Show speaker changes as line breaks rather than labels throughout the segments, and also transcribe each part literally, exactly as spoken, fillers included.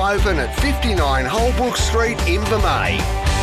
open at fifty-nine Holbrook Street, Invermay.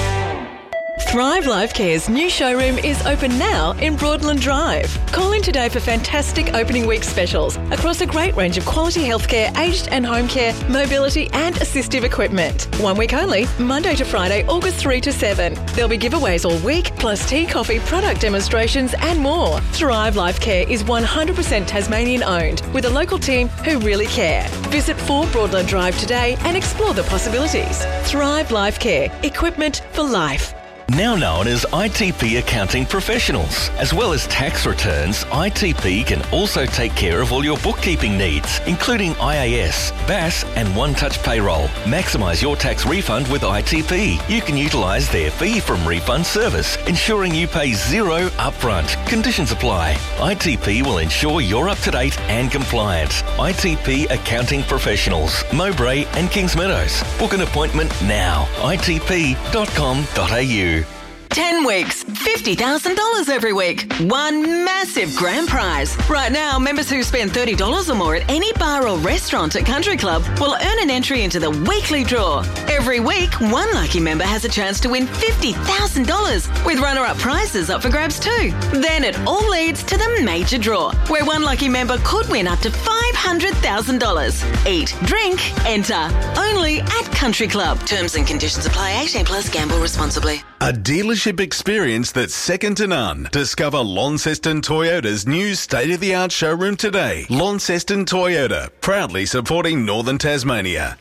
Thrive Life Care's new showroom is open now in Broadland Drive. Call in today for fantastic opening week specials across a great range of quality healthcare, aged and home care, mobility and assistive equipment. One week only, Monday to Friday, August third to seventh. There'll be giveaways all week, plus tea, coffee, product demonstrations and more. Thrive Life Care is one hundred percent Tasmanian owned with a local team who really care. Visit four Broadland Drive today and explore the possibilities. Thrive Life Care, equipment for life.
Now known as I T P Accounting Professionals. As well as tax returns, I T P can also take care of all your bookkeeping needs, including I A S, B A S and One Touch Payroll. Maximise your tax refund with I T P. You can utilise their fee from refund service, ensuring you pay zero upfront. Conditions apply. I T P will ensure you're up to date and compliant. I T P Accounting Professionals, Mowbray and Kings Meadows. Book an appointment now. I T P dot com dot a u.
ten weeks, fifty thousand dollars every week. One massive grand prize. Right now, members who spend thirty dollars or more at any bar or restaurant at Country Club will earn an entry into the weekly draw. Every week, one lucky member has a chance to win fifty thousand dollars with runner-up prizes up for grabs too. Then it all leads to the major draw, where one lucky member could win up to five hundred thousand dollars. Eat, drink, enter. Only at Country Club. Terms and conditions apply. eighteen plus. Gamble responsibly.
A dealership experience that's second to none. Discover Launceston Toyota's new state-of-the-art showroom today. Launceston Toyota, proudly supporting Northern Tasmania.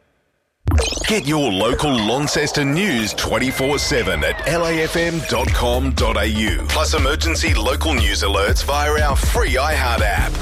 Get your local Launceston news twenty-four seven at L A F M dot com dot a u. Plus emergency local news alerts via our free iHeart app.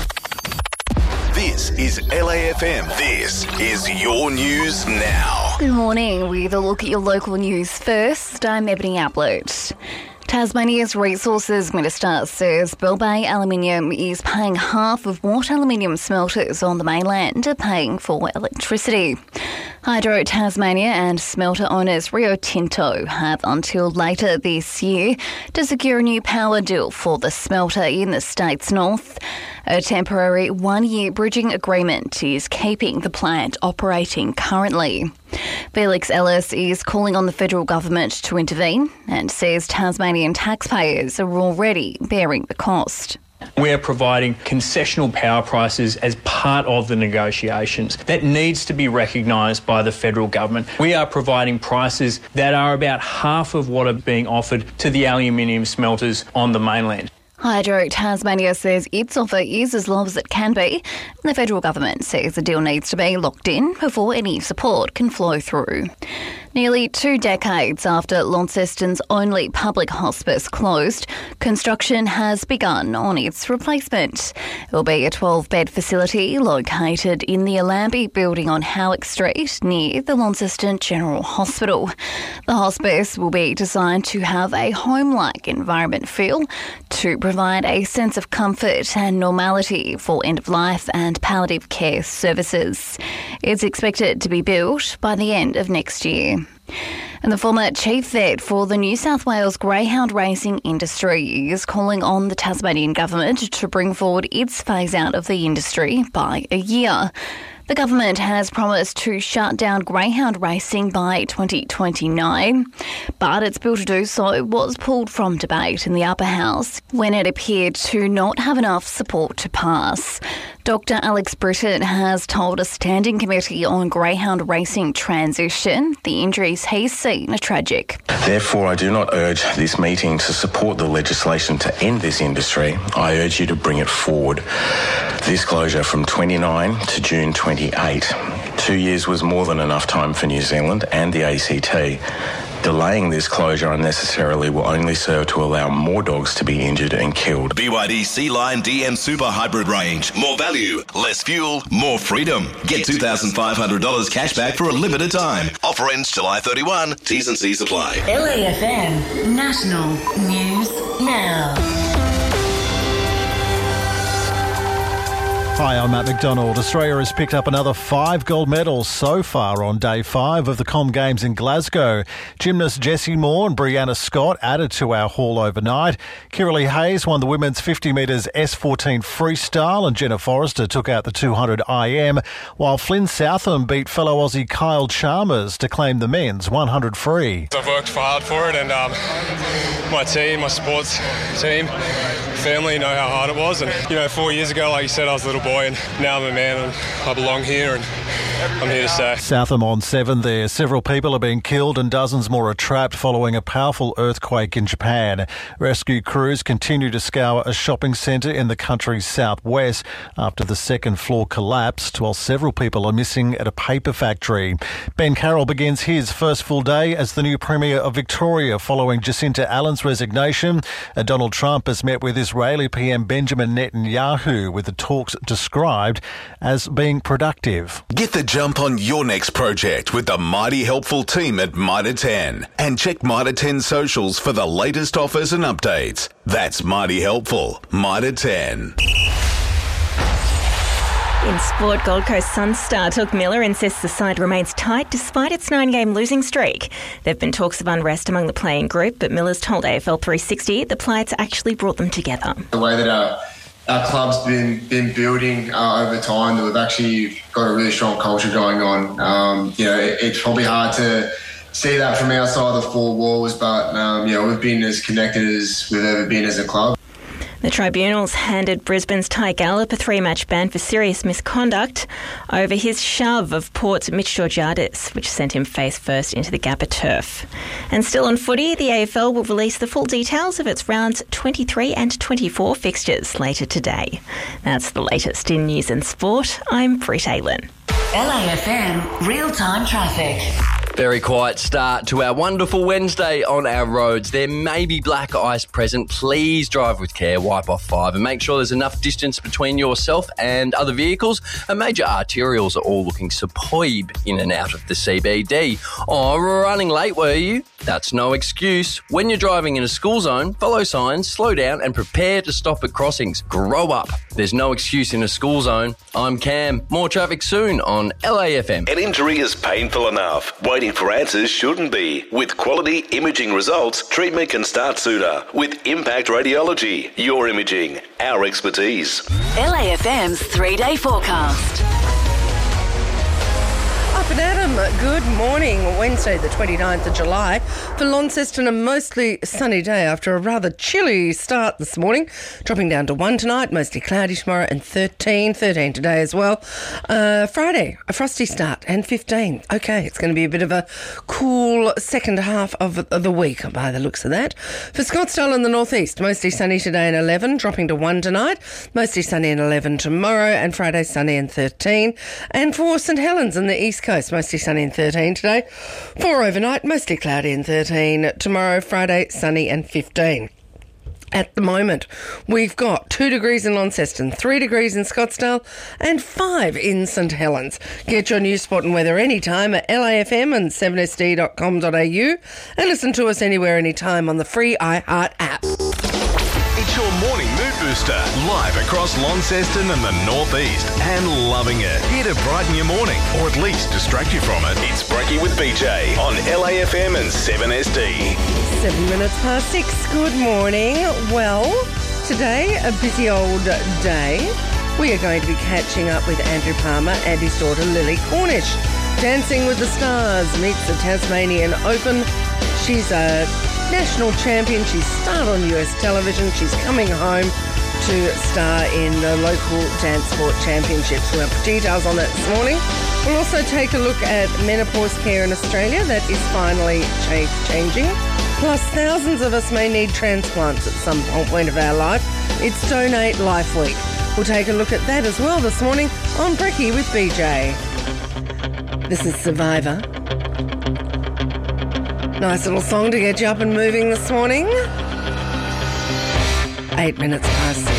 This is L A F M. This is your news now.
Good morning. With a look at your local news first, I'm Ebony Ablett. Tasmania's Resources Minister says Bell Bay Aluminium is paying half of what aluminium smelters on the mainland are paying for electricity. Hydro Tasmania and smelter owners Rio Tinto have until later this year to secure a new power deal for the smelter in the state's north. A temporary one-year bridging agreement is keeping the plant operating currently. Felix Ellis is calling on the federal government to intervene and says Tasmanian taxpayers are already bearing the cost.
We are providing concessional power prices as part of the negotiations. That needs to be recognised by the federal government. We are providing prices that are about half of what are being offered to the aluminium smelters on the mainland.
Hydro Tasmania says its offer is as low as it can be. The federal government says the deal needs to be locked in before any support can flow through. Nearly two decades after Launceston's only public hospice closed, construction has begun on its replacement. It will be a twelve-bed facility located in the Allambie building on Howick Street near the Launceston General Hospital. The hospice will be designed to have a home-like environment feel to provide a sense of comfort and normality for end-of-life and palliative care services. It's expected to be built by the end of next year. And the former chief vet for the New South Wales greyhound racing industry is calling on the Tasmanian government to bring forward its phase-out of the industry by a year. The government has promised to shut down greyhound racing by twenty twenty-nine, but its bill to do so was pulled from debate in the upper house when it appeared to not have enough support to pass. Doctor Alex Britton has told a standing committee on greyhound racing transition the injuries he's seen are tragic.
Therefore, I do not urge this meeting to support the legislation to end this industry. I urge you to bring it forward. This closure from twenty-nine to June twenty-eight. Two years was more than enough time for New Zealand and the A C T. Delaying this closure unnecessarily will only serve to allow more dogs to be injured and killed.
B Y D Sea-Line D M Super Hybrid Range. More value, less fuel, more freedom. Get two thousand five hundred dollars cash back for a limited time. Offer ends July thirty-first. T's and C's apply.
L A F M National News Now.
Hi, I'm Matt McDonald. Australia has picked up another five gold medals so far on day five of the Com Games in Glasgow. Gymnast Jessie Moore and Brianna Scott added to our haul overnight. Kiralee Hayes won the women's fifty metres S fourteen freestyle and Jenna Forrester took out the two hundred I M, while Flynn Southam beat fellow Aussie Kyle Chalmers to claim the men's one hundred free.
I've worked hard for it, and um, my team, my sports team, family know how hard it was. And, you know, four years ago, like you said, I was a little boy, and now I'm a man and I belong here and I'm here to stay.
Southam on seven there. Several people are being killed and dozens more are trapped following a powerful earthquake in Japan. Rescue crews continue to scour a shopping centre in the country's southwest after the second floor collapsed, while several people are missing at a paper factory. Ben Carroll begins his first full day as the new Premier of Victoria following Jacinta Allen's resignation. Uh, Donald Trump has met with Israeli P M Benjamin Netanyahu, with the talks described as being productive.
Get the jump on your next project with the Mighty Helpful team at Mitre ten. And check Mitre ten socials for the latest offers and updates. That's Mighty Helpful. Mitre ten.
In sport, Gold Coast Sun star Touk Miller insists the side remains tight despite its nine-game losing streak. There have been talks of unrest among the playing group, but Miller's told A F L three sixty the plights actually brought them together.
The way that our, our club's been been building uh, over time, that we've actually got a really strong culture going on. Um, you know, it, it's probably hard to see that from outside the four walls, but um, you know, we've been as connected as we've ever been as a club.
The tribunals handed Brisbane's Ty Gallop a three-match ban for serious misconduct over his shove of Port's Mitch Georgiadis, which sent him face first into the Gabba turf. And still on footy, the A F L will release the full details of its rounds twenty-three and twenty-four fixtures later today. That's the latest in news and sport. I'm Britt Aylen.
L A F M real-time traffic.
Very quiet start to our wonderful Wednesday on our roads. There may be black ice present. Please drive with care, wipe off five and make sure there's enough distance between yourself and other vehicles. And major arterials are all looking superb in and out of the C B D. Oh, running late, were you? That's no excuse. When you're driving in a school zone, follow signs, slow down and prepare to stop at crossings. Grow up. There's no excuse in a school zone. I'm Cam. More traffic soon on L A F M.
An injury is painful enough. Waiting for answers shouldn't be. With quality imaging results, treatment can start sooner. With Impact Radiology, your imaging, our expertise.
L A F M's three-day forecast.
Up and Adam, good morning. Wednesday the twenty-ninth of July. For Launceston, a mostly sunny day after a rather chilly start this morning. Dropping down to one tonight, mostly cloudy tomorrow and thirteen. thirteen today as well. Uh, Friday, a frosty start and fifteen. Okay, it's going to be a bit of a cool second half of the week by the looks of that. For Scottsdale in the northeast, mostly sunny today and eleven. Dropping to one tonight, mostly sunny and eleven tomorrow and Friday sunny and thirteen. And for St Helens in the east coast, mostly sunny and thirteen today. For overnight, mostly cloudy and thirteen. Tomorrow, Friday, sunny and fifteen. At the moment, we've got two degrees in Launceston, three degrees in Scottsdale and five in St Helens. Get your news, sport and weather anytime at L A F M and seven S D dot com dot A U and listen to us anywhere, anytime on the free iHeart app.
It's your morning mood booster, live across Launceston and the northeast, and loving it. Here to brighten your morning, or at least distract you from it. It's Brekkie with B J on L A F M and seven S D.
Seven minutes past six. Good morning. Well, today, a busy old day. We are going to be catching up with Andrew Palmer and his daughter Lily Cornish. Dancing with the Stars meets the Tasmanian Open. She's a national champion. She's starred on U S television. She's coming home to star in the local dance sport championships. We'll have details on that this morning. We'll also take a look at menopause care in Australia. That is finally changing. Plus, thousands of us may need transplants at some point of our life. It's Donate Life Week. We'll take a look at that as well this morning on Brekkie with B J. This is Survivor. Nice little song to get you up and moving this morning. Eight minutes past six.